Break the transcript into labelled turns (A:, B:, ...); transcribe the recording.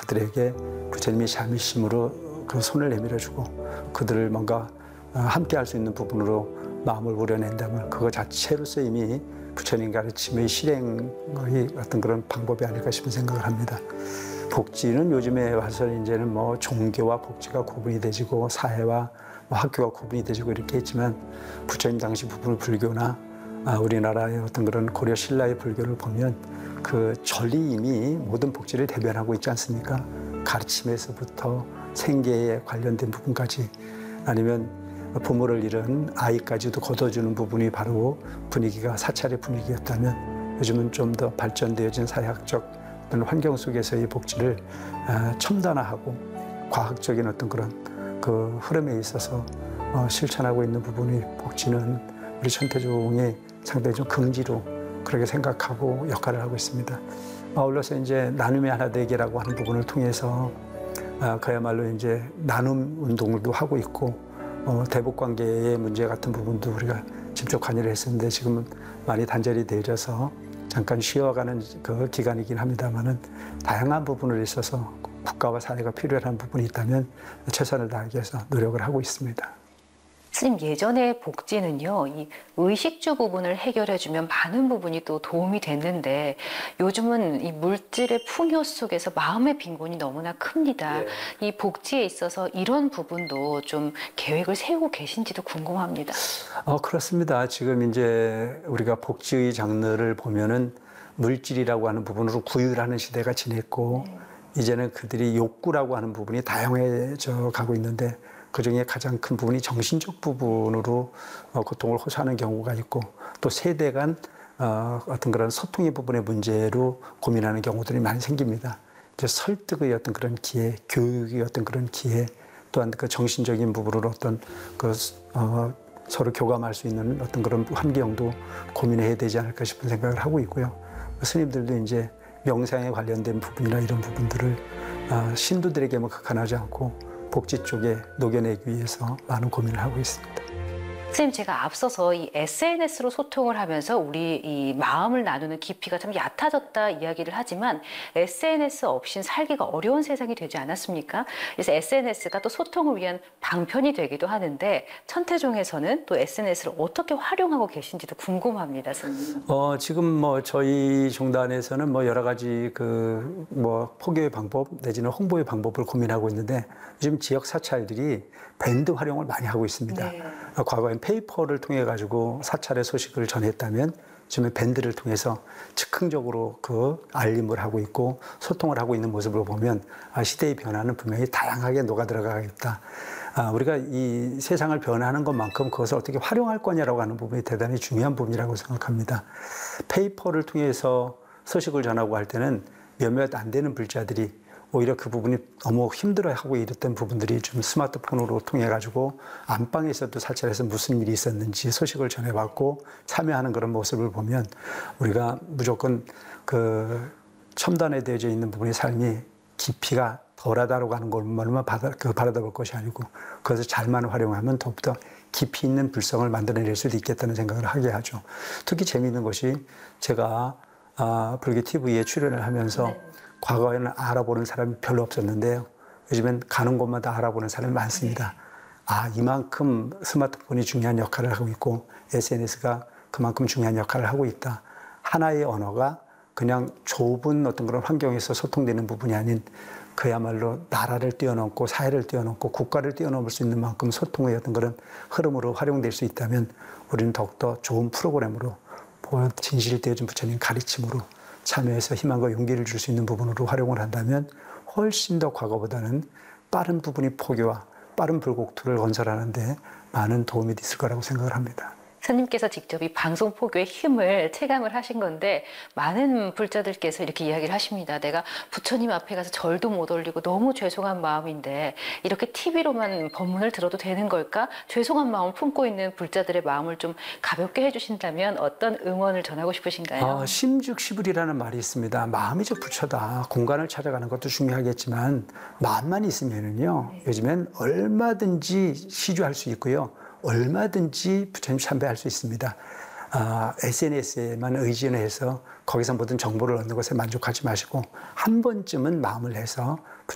A: 그들에게 부처님이 자비심으로 그 손을 내밀어주고 그들을 뭔가 함께 할 수 있는 부분으로 마음을 우려낸다면 그거 자체로서 이미 부처님 가르침의 실행의 어떤 그런 방법이 아닐까 싶은 생각을 합니다. 복지는 요즘에 와서 이제는 뭐 종교와 복지가 구분이 되지고 사회와 뭐 학교가 구분이 되지고 이렇게 했지만 부처님 당시 부분 불교나 우리나라의 어떤 그런 고려 신라의 불교를 보면 그 전리 이미 모든 복지를 대변하고 있지 않습니까? 가르침에서부터 생계에 관련된 부분까지 아니면 부모를 잃은 아이까지도 거둬주는 부분이 바로 분위기가 사찰의 분위기였다면 요즘은 좀 더 발전되어진 사회학적 어떤 환경 속에서의 복지를 첨단화하고 과학적인 어떤 그런 그 흐름에 있어서 실천하고 있는 부분이 복지는 우리 천태종이 상당히 좀 긍지로 그렇게 생각하고 역할을 하고 있습니다. 아울러서 이제 나눔의 하나 되기라고 하는 부분을 통해서 그야말로 이제 나눔 운동도 하고 있고 대북 관계의 문제 같은 부분도 우리가 직접 관여를 했었는데 지금은 많이 단절이 되어져서 잠깐 쉬어가는 그 기간이긴 합니다만은 다양한 부분을 있어서 국가와 사회가 필요한 부분이 있다면 최선을 다하기 위해서 노력을 하고 있습니다.
B: 스님, 예전에 복지는요, 이 의식주 부분을 해결해주면 많은 부분이 또 도움이 됐는데 요즘은 이 물질의 풍요 속에서 마음의 빈곤이 너무나 큽니다. 네. 이 복지에 있어서 이런 부분도 좀 계획을 세우고 계신지도 궁금합니다.
A: 그렇습니다. 지금 이제 우리가 복지의 장르를 보면은 물질이라고 하는 부분으로 구휼하는 시대가 지냈고 이제는 그들이 욕구라고 하는 부분이 다양해져 가고 있는데 그중에 가장 큰 부분이 정신적 부분으로 고통을 호소하는 경우가 있고 또 세대 간 어떤 그런 소통의 부분의 문제로 고민하는 경우들이 많이 생깁니다. 이제 설득의 어떤 그런 기회, 교육의 어떤 그런 기회, 또한 그 정신적인 부분으로 어떤 그 서로 교감할 수 있는 어떤 그런 환경도 고민해야 되지 않을까 싶은 생각을 하고 있고요. 스님들도 이제 명상에 관련된 부분이나 이런 부분들을 신도들에게만 국한하지 않고 복지 쪽에 녹여내기 위해서 많은 고민을 하고 있습니다.
B: 선생님, 제가 앞서서 이 SNS로 소통을 하면서 우리 이 마음을 나누는 깊이가 참 얕아졌다 이야기를 하지만 SNS 없인 살기가 어려운 세상이 되지 않았습니까? 그래서 SNS가 또 소통을 위한 방편이 되기도 하는데 천태종에서는 또 SNS를 어떻게 활용하고 계신지도 궁금합니다, 선생님.
A: 지금 뭐 저희 종단에서는 뭐 여러 가지 그 뭐 포교의 방법 내지는 홍보의 방법을 고민하고 있는데 요즘 지역 사찰들이 밴드 활용을 많이 하고 있습니다. 네. 과거엔 페이퍼를 통해 가지고 사찰의 소식을 전했다면 지금 밴드를 통해서 즉흥적으로 그 알림을 하고 있고 소통을 하고 있는 모습을 보면 시대의 변화는 분명히 다양하게 녹아들어가겠다. 우리가 이 세상을 변화하는 것만큼 그것을 어떻게 활용할 거냐라고 하는 부분이 대단히 중요한 부분이라고 생각합니다. 페이퍼를 통해서 소식을 전하고 할 때는 몇몇 안 되는 불자들이 오히려 그 부분이 너무 힘들어하고 이랬던 부분들이 좀 스마트폰으로 통해 가지고 안방에서도 사찰에서 무슨 일이 있었는지 소식을 전해받고 참여하는 그런 모습을 보면 우리가 무조건 그 첨단화되어져 있는 부분의 삶이 깊이가 덜하다라고 하는 것만만 바라볼 것이 아니고 그것을 잘만 활용하면 더욱더 깊이 있는 불성을 만들어낼 수도 있겠다는 생각을 하게 하죠. 특히 재미있는 것이 제가 불교 TV에 출연을 하면서 과거에는 알아보는 사람이 별로 없었는데요. 요즘엔 가는 곳마다 알아보는 사람이 많습니다. 이만큼 스마트폰이 중요한 역할을 하고 있고 SNS가 그만큼 중요한 역할을 하고 있다. 하나의 언어가 그냥 좁은 어떤 그런 환경에서 소통되는 부분이 아닌 그야말로 나라를 뛰어넘고 사회를 뛰어넘고 국가를 뛰어넘을 수 있는 만큼 소통의 어떤 그런 흐름으로 활용될 수 있다면 우리는 더욱더 좋은 프로그램으로 진실되어진 부처님 가르침으로 참여해서 희망과 용기를 줄 수 있는 부분으로 활용을 한다면 훨씬 더 과거보다는 빠른 부분이 포교와 빠른 불국토를 건설하는 데 많은 도움이 있을 거라고 생각을 합니다.
B: 스님께서 직접 이 방송 포교의 힘을 체감을 하신 건데 많은 불자들께서 이렇게 이야기를 하십니다. 내가 부처님 앞에 가서 절도 못 올리고 너무 죄송한 마음인데 이렇게 TV로만 법문을 들어도 되는 걸까? 죄송한 마음을 품고 있는 불자들의 마음을 좀 가볍게 해주신다면 어떤 응원을 전하고 싶으신가요?
A: 심즉시불이라는 말이 있습니다. 마음이 저 부처다. 공간을 찾아가는 것도 중요하겠지만 마음만 있으면은요. 요즘엔 얼마든지 시주할 수 있고요. 얼마든지 부처님 참배할 수 있습니다. SNS에만 의존해서 거기서 모든 정보를 얻는 것에 만족하지 마시고 한 번쯤은 마음을 내서